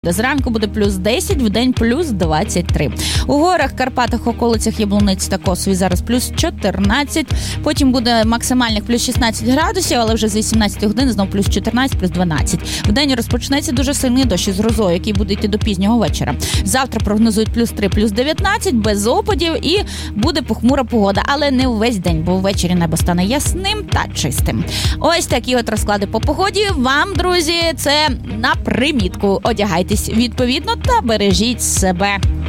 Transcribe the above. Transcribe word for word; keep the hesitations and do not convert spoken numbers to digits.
Зранку буде плюс десять, вдень плюс двадцять три. У горах, Карпатах, околицях Яблунниць та Косові зараз плюс чотирнадцять. Потім буде максимальних плюс шістнадцять градусів, але вже з вісімнадцятої години знов плюс чотирнадцять, плюс дванадцять. Вдень розпочнеться дуже сильний дощ із грозою, який буде йти до пізнього вечора. Завтра прогнозують плюс три, плюс дев'ятнадцять, без опадів і буде похмура погода. Але не увесь день, бо ввечері небо стане ясним та чистим. Ось такі от розклади по погоді. Вам, друзі, це на примітку. Одягайтесь відповідно та бережіть себе.